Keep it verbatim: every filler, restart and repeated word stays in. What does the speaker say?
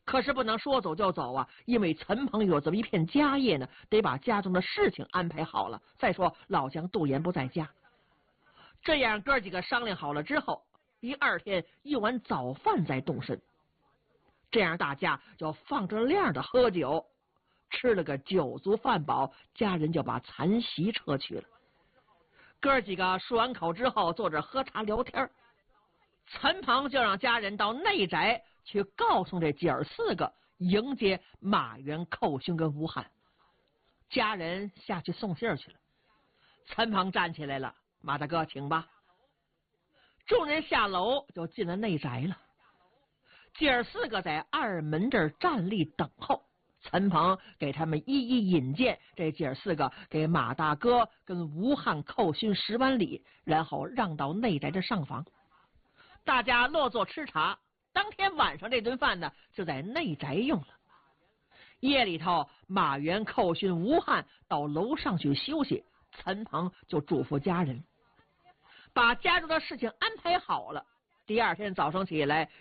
可是不能说走就走啊，因为陈鹏有这么一片家业呢，得把家中的事情安排好了。再说老姜杜岩不在家，这样哥几个商量好了之后，第二天一碗早饭再动身。这样大家就放着量的喝酒，吃了个酒足饭饱，家人就把残席撤去了。哥几个漱完口之后，坐着喝茶聊天，陈鹏就让家人到内宅去告诉这姐儿四个迎接马元、寇勋跟吴汉。家人下去送信去了。陈鹏站起来了，马大哥请吧。众人下楼就进了内宅了。姐儿四个在二门这儿站立等候，陈鹏给他们一一引荐，这姐儿四个给马大哥跟吴汉、寇勋十完礼，然后让到内宅的上房。大家落座吃茶，当天晚上这顿饭呢就在内宅用了。夜里头，马元、寇勋、吴汉到楼上去休息，陈鹏就嘱咐家人把家中的事情安排好了。第二天早上起来，